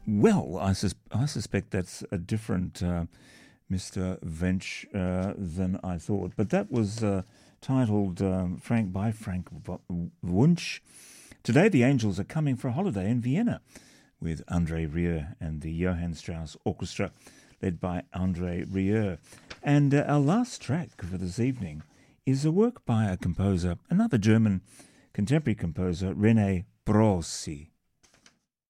Well, I suspect that's a different Mr. Vench than I thought. But that was titled Frank Wunsch. Today, the Angels are coming for a holiday in Vienna with Andre Rieu and the Johann Strauss Orchestra, led by Andre Rieu. And our last track for this evening is a work by a composer, another German contemporary composer, René Brosi.